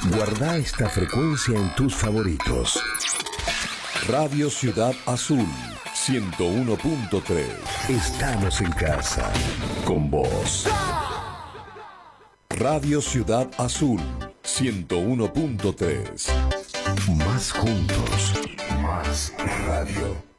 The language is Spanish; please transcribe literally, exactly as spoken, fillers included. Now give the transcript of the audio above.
Guarda esta frecuencia en tus favoritos. Radio Ciudad Azul, ciento uno punto tres. Estamos en casa, con vos. Radio Ciudad Azul, ciento uno punto tres. Más juntos, más radio.